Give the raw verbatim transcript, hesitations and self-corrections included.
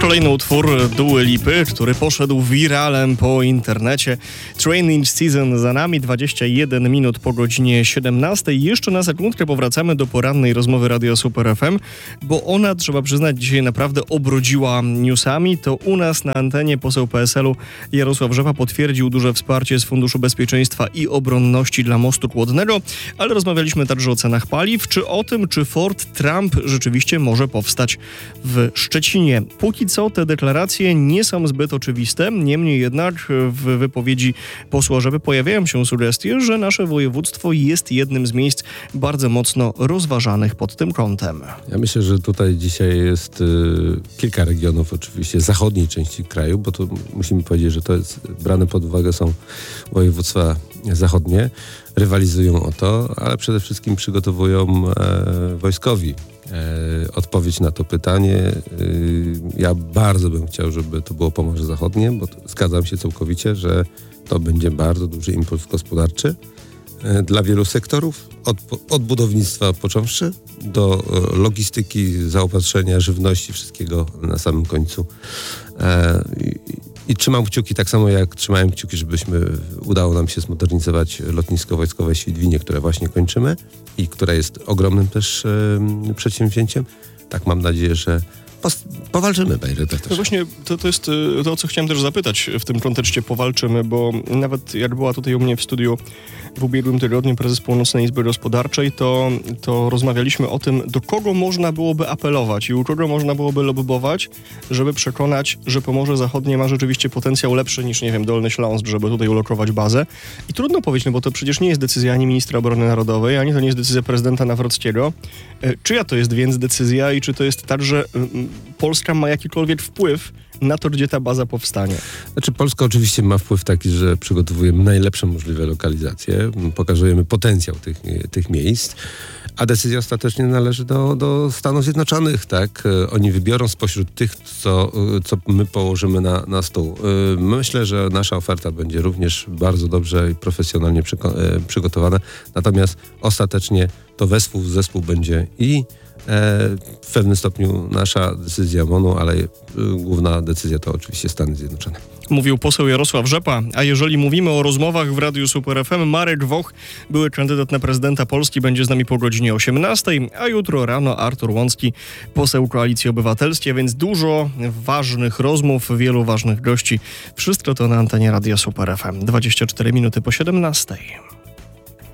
Kolejny utwór Dua Lipy, który poszedł wiralem po internecie. Training season za nami, dwadzieścia jeden minut po godzinie siedemnastej. Jeszcze na sekundkę powracamy do porannej rozmowy Radia Super F M, bo ona, trzeba przyznać, dzisiaj naprawdę obrodziła newsami. To u nas na antenie poseł P S L-u Jarosław Rzepa potwierdził duże wsparcie z Funduszu Bezpieczeństwa i Obronności dla mostu Kłodnego, ale rozmawialiśmy także o cenach paliw, czy o tym, czy Fort Trump rzeczywiście może powstać w Szczecinie. Póki co te deklaracje nie są zbyt oczywiste, niemniej jednak w wypowiedzi posła Rzepy pojawiają się sugestie, że nasze województwo jest jednym z miejsc bardzo mocno rozważanych pod tym kątem. Ja myślę, że tutaj dzisiaj jest y, kilka regionów oczywiście zachodniej części kraju, bo to musimy powiedzieć, że to jest brane pod uwagę są województwa zachodnie, rywalizują o to, ale przede wszystkim przygotowują e, wojskowi e, odpowiedź na to pytanie. E, ja bardzo bym chciał, żeby to było Pomorze Zachodnie, bo to, zgadzam się całkowicie, że to będzie bardzo duży impuls gospodarczy e, dla wielu sektorów, od, od budownictwa począwszy do e, logistyki, zaopatrzenia, żywności, wszystkiego na samym końcu. E, i, I trzymam kciuki, tak samo jak trzymałem kciuki, żebyśmy udało nam się zmodernizować lotnisko wojskowe Świdwinie, które właśnie kończymy i które jest ogromnym też e, przedsięwzięciem. Tak mam nadzieję, że pos- powalczymy, panie redaktorze. No właśnie, to, to jest to, o co chciałem też zapytać w tym kontekście powalczymy, bo nawet jak była tutaj u mnie w studiu w ubiegłym tygodniu prezes Północnej Izby Gospodarczej, to, to rozmawialiśmy o tym, do kogo można byłoby apelować i u kogo można byłoby lobbować, żeby przekonać, że Pomorze Zachodnie ma rzeczywiście potencjał lepszy niż, nie wiem, Dolny Śląsk, żeby tutaj ulokować bazę. I trudno powiedzieć, no bo to przecież nie jest decyzja ani ministra obrony narodowej, ani to nie jest decyzja prezydenta Nawrockiego. Czyja to jest więc decyzja i czy to jest tak, że Polska ma jakikolwiek wpływ na to, gdzie ta baza powstanie? Znaczy Polska oczywiście ma wpływ taki, że przygotowujemy najlepsze możliwe lokalizacje, pokazujemy potencjał tych, tych miejsc, a decyzja ostatecznie należy do, do Stanów Zjednoczonych, tak? Oni wybiorą spośród tych, co, co my położymy na, na stół. Myślę, że nasza oferta będzie również bardzo dobrze i profesjonalnie przyko- przygotowana, natomiast ostatecznie to wespół, zespół będzie i w pewnym stopniu nasza decyzja M O N-u, ale główna decyzja to oczywiście Stany Zjednoczone. Mówił poseł Jarosław Rzepa, a jeżeli mówimy o rozmowach w Radiu Super F M, Marek Woch, były kandydat na prezydenta Polski, będzie z nami po godzinie osiemnastej, a jutro rano Artur Łącki, poseł Koalicji Obywatelskiej, więc dużo ważnych rozmów, wielu ważnych gości. Wszystko to na antenie Radia Super F M. dwadzieścia cztery minuty po siedemnastej.